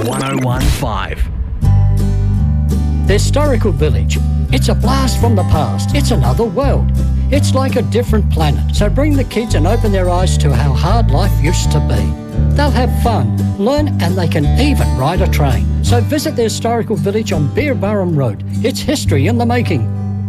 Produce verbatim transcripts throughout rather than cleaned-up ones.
one oh one five. The Historical Village. It's a blast from the past. It's another world. It's like a different planet. So bring the kids and open their eyes to how hard life used to be. They'll have fun, learn, and they can even ride a train. So visit the Historical Village on Beerburrum Road. It's history in the making.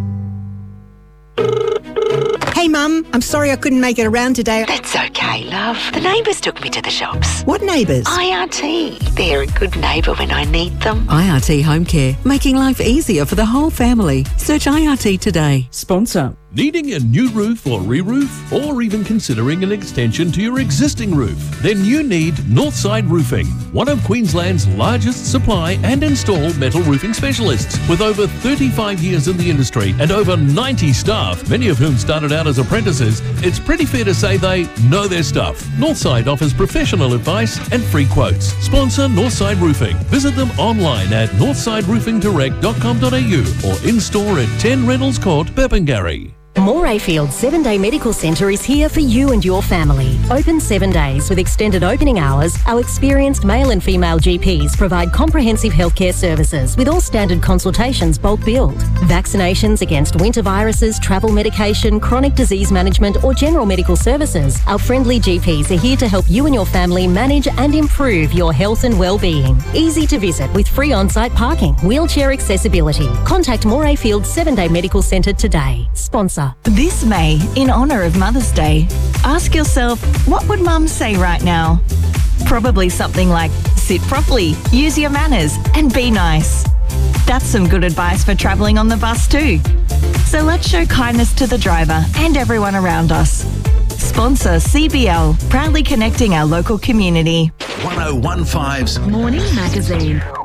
Hey Mum, I'm sorry I couldn't make it around today. That's okay, love. The neighbours took me to the shops. What neighbours? I R T. They're a good neighbour when I need them. I R T Home Care, making life easier for the whole family. Search I R T today. Sponsor. Needing a new roof or re-roof, or even considering an extension to your existing roof? Then you need Northside Roofing, one of Queensland's largest supply and install metal roofing specialists. With over thirty-five years in the industry and over ninety staff, many of whom started out as apprentices, it's pretty fair to say they know their stuff. Northside offers professional advice and free quotes. Sponsor Northside Roofing. Visit them online at northside roofing direct dot com dot a u or in-store at ten Reynolds Court, Burpengary. Morayfield seven day Medical Centre is here for you and your family. Open seven days with extended opening hours, our experienced male and female G Ps provide comprehensive healthcare services with all standard consultations bulk billed. Vaccinations against winter viruses, travel medication, chronic disease management or general medical services. Our friendly G Ps are here to help you and your family manage and improve your health and well-being. Easy to visit with free on-site parking, wheelchair accessibility. Contact Morayfield seven day Medical Centre today. Sponsor. This May, in honour of Mother's Day, ask yourself, what would Mum say right now? Probably something like, sit properly, use your manners, and be nice. That's some good advice for travelling on the bus too. So let's show kindness to the driver and everyone around us. Sponsor C B L, proudly connecting our local community. one oh one five's Morning Magazine.